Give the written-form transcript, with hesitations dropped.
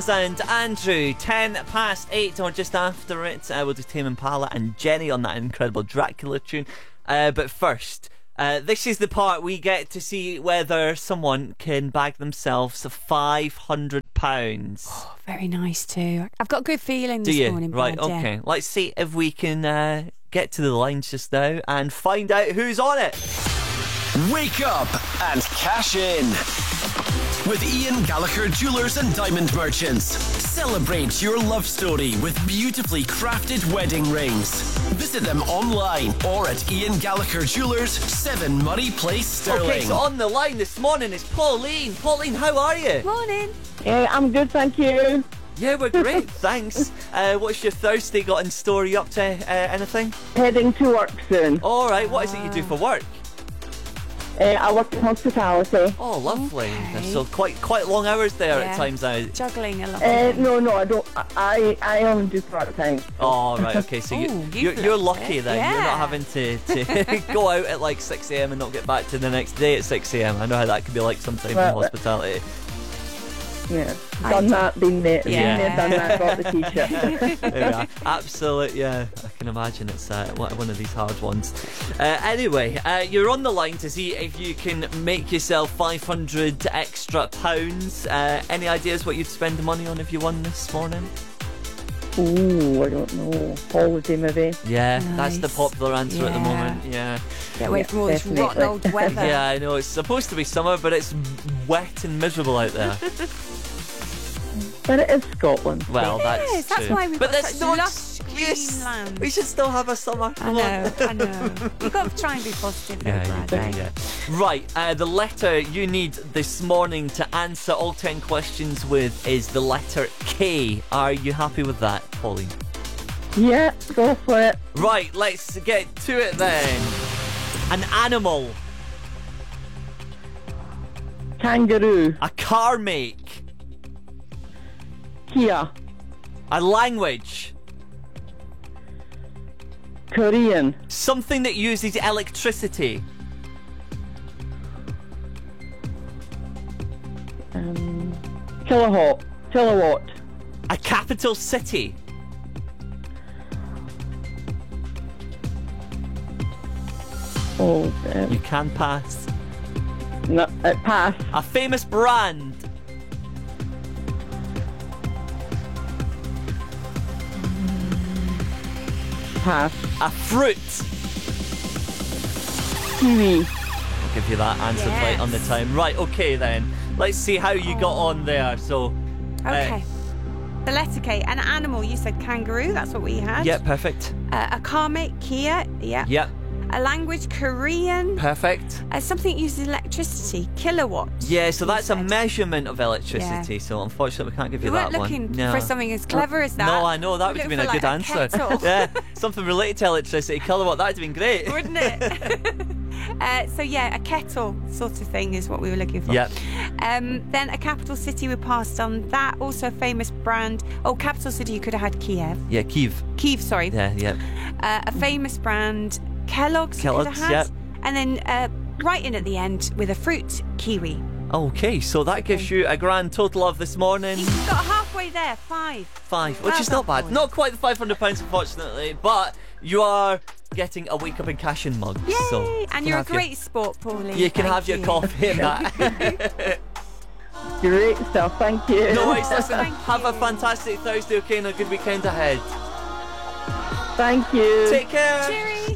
And Andrew, 8:10, or just after it, we'll do Tame Impala and Jenny on that incredible Dracula tune. But first, this is the part we get to see whether someone can bag themselves £500. Oh, very nice too. I've got a good feeling this morning. Right, Brad, okay. Let's see if we can get to the lines just now and find out who's on it. Wake up and cash in with Ian Gallagher Jewelers and Diamond Merchants. Celebrate your love story with beautifully crafted wedding rings. Visit them online or at Ian Gallagher Jewelers, 7 Murray Place, Stirling. Okay, so on the line this morning is Pauline. Pauline, how are you? Morning. I'm good, thank you. Yeah, we're great, thanks. What's your Thursday got in store? Are you up to anything? Heading to work soon. All right, what is it you do for work? I work in hospitality. Oh, lovely. Okay. So quite long hours there at times now. Juggling a lot. No, I don't. I only do part-time. Oh, right, okay. So you're lucky then. Yeah. You're not having to go out at like 6 a.m. and not get back to the next day at 6 a.m. I know how that can be like sometimes in hospitality. Yeah, done that, been there, done that, got the t-shirt. There we are. Absolute, yeah. I can imagine it's one of these hard ones. Anyway, you're on the line to see if you can make yourself 500 extra pounds. Any ideas what you'd spend the money on if you won this morning? Ooh, I don't know. Holiday maybe. Yeah, Nice. that's the popular answer at the moment. Yeah. Get away from all this definitely. rotten old weather. Yeah, I know. It's supposed to be summer, but it's wet and miserable out there. But it is Scotland. Well, Yes, that's true. why we've But got that's such not lush green excuse. land. We should still have a summer. I know. You've got to try and be positive though, Brad, eh? Right, the letter you need this morning to answer all 10 questions with is the letter K. Are you happy with that, Pauline? Yeah, go for it. Right, let's get to it then. An animal. Kangaroo. A car make. Kia. A language. Korean. Something that uses electricity. Kilowatt. A capital city. Oh, You can pass. no, pass. A famous brand. Pass. A fruit. Kiwi. I'll give you that answer right on the time. Right, okay then. Let's see how you got on there. So, Okay. The letter K. An animal, you said kangaroo, that's what we had. yeah, perfect. A car make, Kia, yeah. Yep, A language, Korean. perfect. Something that uses electricity, kilowatt. Yeah, so that's a said. measurement of electricity. So unfortunately, we can't give you We that weren't one. looking No. for something as clever as that. No, I know that would We have been looked a for, good like, answer. kettle. Yeah, something related to electricity, kilowatt. That'd have been great. Wouldn't it? So yeah, a kettle sort of thing is what we were looking for. Yep. Then a capital city, we passed on that. Also a famous brand. Oh, capital city, you could have had Kiev. Yeah, Kiev. Kiev, sorry. Yeah, yeah. A famous brand, Kellogg's. You could have Kellogg's, had. And then right in at the end with a fruit, kiwi. Okay, so that gives you a grand total of this morning. You got halfway there, 5. 5, which Well is not done, bad. Pauline. Not quite the £500, unfortunately, but you are getting a wake up and cash in mug. Yay! So you And can you're a have your- great sport, Pauline. You can Thank have your you. coffee and that. Great stuff, thank you. No worries, listen, Thank have a you. fantastic Thursday, okay, and a good weekend ahead. Thank you. Take care. Cheery.